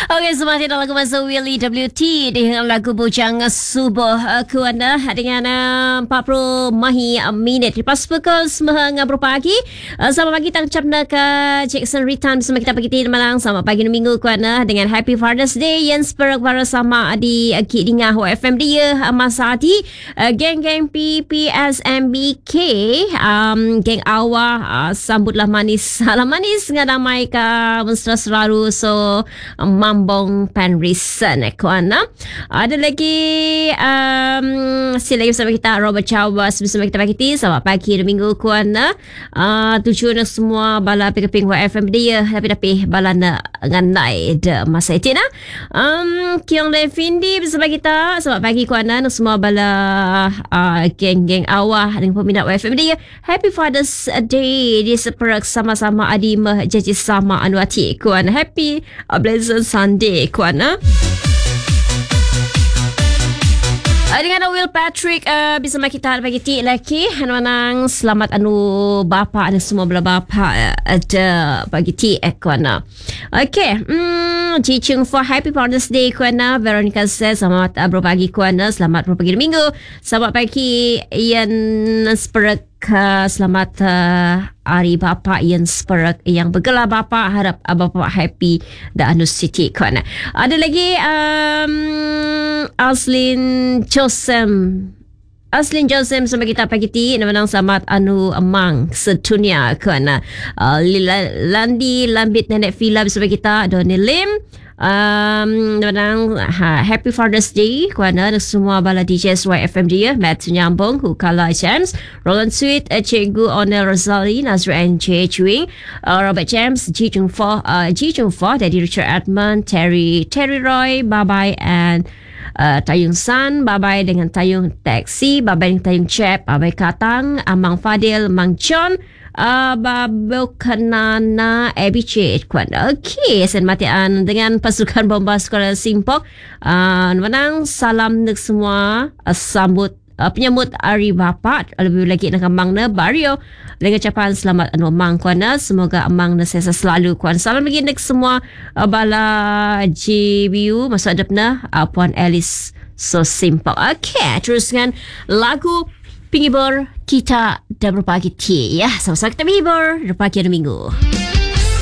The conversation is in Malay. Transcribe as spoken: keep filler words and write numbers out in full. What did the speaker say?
Okey, semakin lagu masa Willie W T dengan lagu Bujang Subuh aku anda dengan uh, empat puluh mahi minit lepas pukul sembilan pagi. Uh, selamat pagi tang capna ke Jackson Return bersama kita pagi tin malang. Selamat pagi minggu ku anda dengan Happy Father's Day yang seperak bersama di uh, Kid Dingah F M dia uh, masa di uh, geng-geng P P S M B K um, geng awal uh, sambutlah manis salam manis ngadamai ka mesra selalu so um, Mambong Penrisen kuana. Ada lagi um, sila lagi bersama kita Robert Chawas bersama kita pagi ti. Selamat pagi minggu kuana. Uh, tujuh na semua bala pekeping F M dia tapi tapi bala na nganai de masa itu na. Um Kiong Le Findi bersama kita. Selamat pagi kuana na semua bala uh, geng-geng awah dengan peminat F M dia. Happy Father's Day di seperak sama-sama adi mah jadi sama anuati kuana. Happy uh, Blessed Sunday kuana. Uh, dengan Will Patrick uh, bersama kita pagi ti lagi menang selamat anu bapa dan semua belah bapa ada uh, pagi ti eh kuana. Okey, hmm Ji Chung for Happy Father's Day kuana. Veronica says selamat uh, berpagi kuana, selamat berpagi minggu. Selamat pagi Ian Sperak. Uh, selamat uh, hari bapa yang seperak yang bergelar bapa, harap uh, bapa happy dan anu siti kuana. Ada lagi um, Aslin Josem Aslin Josem sama kita pagi ti nama selamat anu amang sedunia kuana. uh, Landi Lambit Nenek Fila bersama kita Donny Lim. Um, menang ha, Happy Father's Day kuana dan semua bala D J S Y F M dia Matt Nyambung Hukala James Roland Sweet uh, Cikgu Onel Rosali Nazra N J Chewing uh, Robert James Ji Jung Fo uh, Ji Jung Fo Daddy Richard Edmund Terry Terry Roy Bye Bye and Uh, Tayung San, bye-bye dengan Tayung Taxi, bye-bye dengan Tayung Chep, bye-bye Katang, Amang Fadil, Mang John, uh, Babel Kanana, Abby Chit, kuanda. Okey, sen matian dengan pasukan bomba sekolah Simpok. Uh, menang salam untuk semua, uh, sambut Uh, penyambut hari bapa lebih lagi dengan Mang na Barrio dengan ucapan selamat anu Mang kuana, semoga Mang na sesa selalu kuan. Salam lagi untuk semua uh, bala J B U masuk adapna uh, Puan Alice so simple. Okey, teruskan lagu penghibur kita dan berpagi ti ya. Sama-sama kita menghibur berpagi hari minggu.